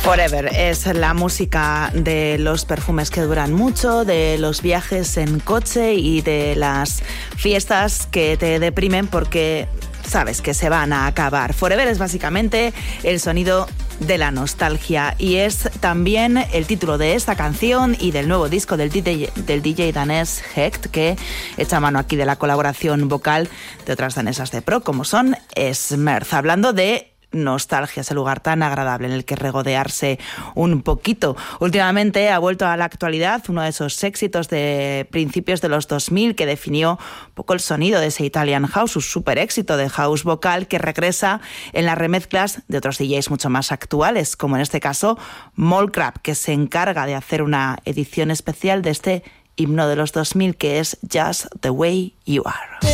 Forever es la música de los perfumes que duran mucho, de los viajes en coche y de las fiestas que te deprimen porque sabes que se van a acabar. Forever es básicamente el sonido de la nostalgia y es también el título de esta canción y del nuevo disco del DJ danés Hecht, que echa mano aquí de la colaboración vocal de otras danesas de pro como son Smurf. Hablando de nostalgia, ese lugar tan agradable en el que regodearse un poquito. Últimamente ha vuelto a la actualidad uno de esos éxitos de principios de los 2000 que definió un poco el sonido de ese Italian House, un super éxito de house vocal que regresa en las remezclas de otros DJs mucho más actuales, como en este caso Mole Crab, que se encarga de hacer una edición especial de este himno de los 2000 que es Just the Way You Are.